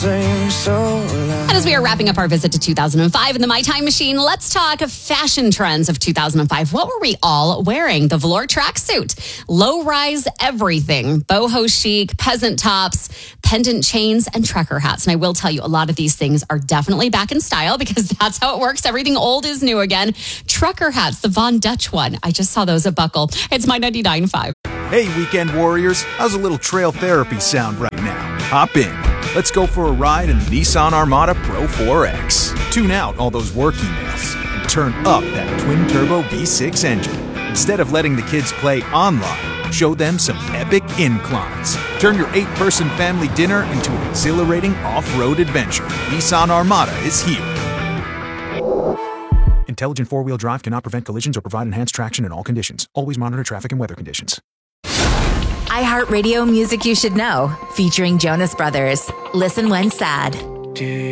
seems so loud. And as we are wrapping up our visit to 2005 in the My Time Machine, let's talk fashion trends of 2005. What were we all wearing? The velour tracksuit, low-rise everything, boho chic, peasant tops, pendant chains, and trucker hats. And I will tell you, a lot of these things are definitely back in style because that's how it works. Everything old is new again. Trucker hats, the Von Dutch one. I just saw those at Buckle. It's My 99.5. Hey, weekend warriors, how's a little trail therapy sound right now? Hop in. Let's go for a ride in the Nissan Armada Pro 4X. Tune out all those work emails and turn up that twin-turbo V6 engine. Instead of letting the kids play online, show them some epic inclines. Turn your 8-person family dinner into an exhilarating off-road adventure. Nissan Armada is here. Intelligent four-wheel drive cannot prevent collisions or provide enhanced traction in all conditions. Always monitor traffic and weather conditions. iHeartRadio Music You Should Know, featuring Jonas Brothers. Listen when sad.